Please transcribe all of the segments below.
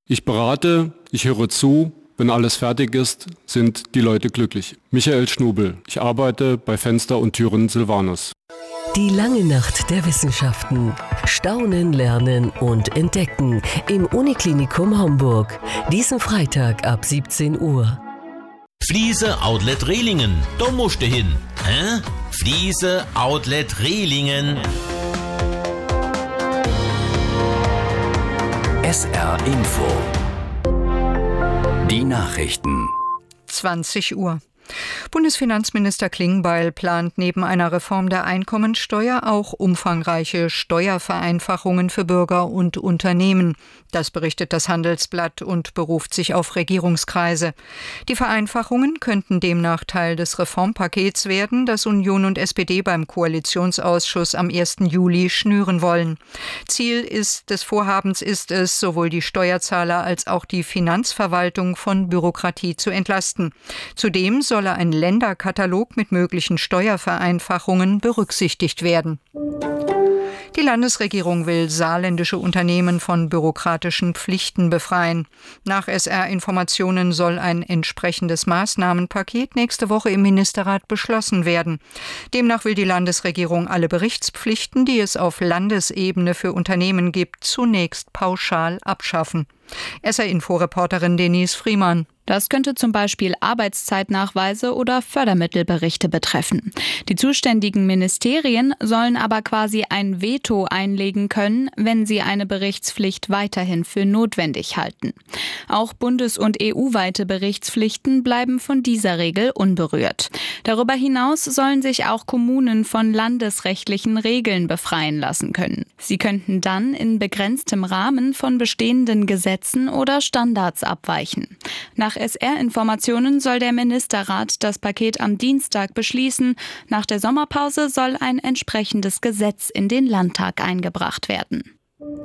Ich berate, ich höre zu. Wenn alles fertig ist, sind die Leute glücklich. Michael Schnubel. Ich arbeite bei Fenster und Türen Silvanus. Die lange Nacht der Wissenschaften. Staunen, lernen und entdecken im Uniklinikum Homburg. Diesen Freitag ab 17 Uhr. Fliese Outlet Rehlingen. Da musst du hin. Hä? Fliese Outlet Rehlingen. SR Info. Die Nachrichten. 20 Uhr. Bundesfinanzminister Klingbeil plant neben einer Reform der Einkommensteuer auch umfangreiche Steuervereinfachungen für Bürger und Unternehmen. Das berichtet das Handelsblatt und beruft sich auf Regierungskreise. Die Vereinfachungen könnten demnach Teil des Reformpakets werden, das Union und SPD beim Koalitionsausschuss am 1. Juli schnüren wollen. Ziel des Vorhabens ist es, sowohl die Steuerzahler als auch die Finanzverwaltung von Bürokratie zu entlasten. Zudem solle ein Länderkatalog mit möglichen Steuervereinfachungen berücksichtigt werden. Die Landesregierung will saarländische Unternehmen von bürokratischen Pflichten befreien. Nach SR-Informationen soll ein entsprechendes Maßnahmenpaket nächste Woche im Ministerrat beschlossen werden. Demnach will die Landesregierung alle Berichtspflichten, die es auf Landesebene für Unternehmen gibt, zunächst pauschal abschaffen. SR-Info-Reporterin Denise Friemann. Das könnte zum Beispiel Arbeitszeitnachweise oder Fördermittelberichte betreffen. Die zuständigen Ministerien sollen aber quasi ein Veto einlegen können, wenn sie eine Berichtspflicht weiterhin für notwendig halten. Auch bundes- und EU-weite Berichtspflichten bleiben von dieser Regel unberührt. Darüber hinaus sollen sich auch Kommunen von landesrechtlichen Regeln befreien lassen können. Sie könnten dann in begrenztem Rahmen von bestehenden Gesetzen oder Standards abweichen. Nach SR-Informationen soll der Ministerrat das Paket am Dienstag beschließen. Nach der Sommerpause soll ein entsprechendes Gesetz in den Landtag eingebracht werden.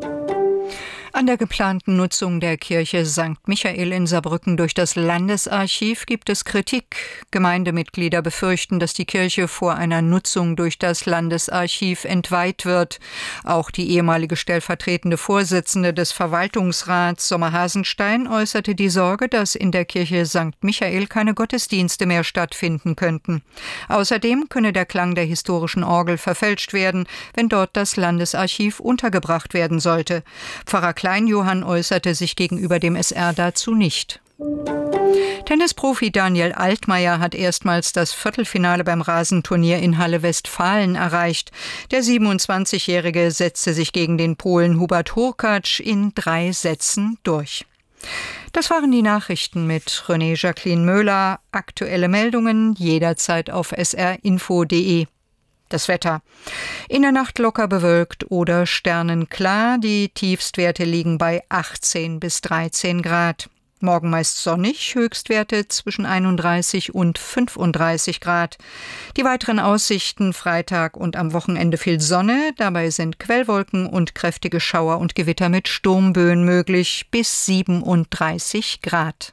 An der geplanten Nutzung der Kirche St. Michael in Saarbrücken durch das Landesarchiv gibt es Kritik. Gemeindemitglieder befürchten, dass die Kirche vor einer Nutzung durch das Landesarchiv entweiht wird. Auch die ehemalige stellvertretende Vorsitzende des Verwaltungsrats, Sommer Hasenstein, äußerte die Sorge, dass in der Kirche St. Michael keine Gottesdienste mehr stattfinden könnten. Außerdem könne der Klang der historischen Orgel verfälscht werden, wenn dort das Landesarchiv untergebracht werden sollte. Pfarrer Klein-Johann äußerte sich gegenüber dem SR dazu nicht. Tennisprofi Daniel Altmaier hat erstmals das Viertelfinale beim Rasenturnier in Halle Westfalen erreicht. Der 27-Jährige setzte sich gegen den Polen Hubert Hurkacz in 3 Sätzen durch. Das waren die Nachrichten mit René Jacqueline Möller. Aktuelle Meldungen jederzeit auf srinfo.de. Das Wetter. In der Nacht locker bewölkt oder sternenklar. Die Tiefstwerte liegen bei 18 bis 13 Grad. Morgen meist sonnig, Höchstwerte zwischen 31 und 35 Grad. Die weiteren Aussichten Freitag und am Wochenende viel Sonne. Dabei sind Quellwolken und kräftige Schauer und Gewitter mit Sturmböen möglich bis 37 Grad.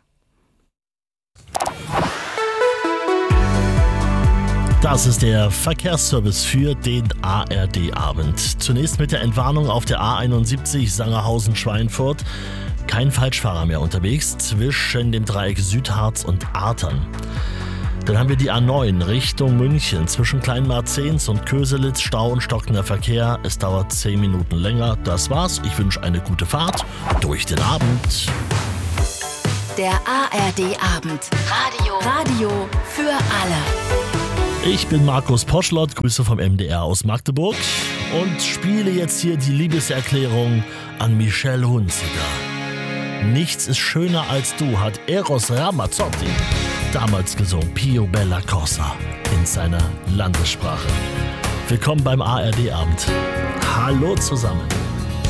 Das ist der Verkehrsservice für den ARD-Abend. Zunächst mit der Entwarnung auf der A71 Sangerhausen-Schweinfurt. Kein Falschfahrer mehr unterwegs zwischen dem Dreieck Südharz und Artern. Dann haben wir die A9 Richtung München. Zwischen Kleinmarzens und Köselitz Stau und stockender Verkehr. Es dauert 10 Minuten länger. Das war's. Ich wünsche eine gute Fahrt durch den Abend. Der ARD-Abend. Radio für alle. Ich bin Markus Poschlott, Grüße vom MDR aus Magdeburg und spiele jetzt hier die Liebeserklärung an Michelle Hunziker. Nichts ist schöner als du, hat Eros Ramazzotti damals gesungen, Pio Bella Cosa, in seiner Landessprache. Willkommen beim ARD-Abend. Hallo zusammen.